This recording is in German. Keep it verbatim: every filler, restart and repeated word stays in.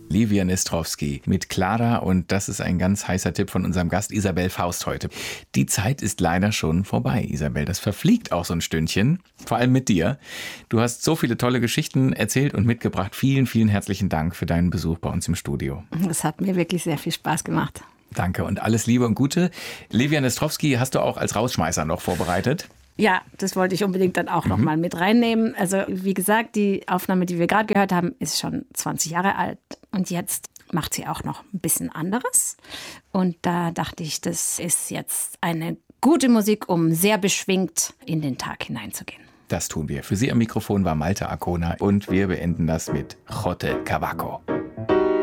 Livia Nestrowski mit Clara und das ist ein ganz heißer Tipp von unserem Gast Isabel Faust heute. Die Zeit ist leider schon vorbei, Isabel. Das verfliegt auch so ein Stündchen, vor allem mit dir. Du hast so viele tolle Geschichten erzählt und mitgebracht. Vielen, vielen herzlichen Dank für deinen Besuch bei uns im Studio. Es hat mir wirklich sehr viel Spaß gemacht. Danke und alles Liebe und Gute. Livia Nestrowski hast du auch als Rausschmeißer noch vorbereitet. Ja, das wollte ich unbedingt dann auch Mhm. noch mal mit reinnehmen. Also wie gesagt, die Aufnahme, die wir gerade gehört haben, ist schon zwanzig Jahre alt. Und jetzt macht sie auch noch ein bisschen anderes. Und da dachte ich, das ist jetzt eine gute Musik, um sehr beschwingt in den Tag hineinzugehen. Das tun wir. Für Sie am Mikrofon war Malte Arkona und wir beenden das mit Jote Cavaco.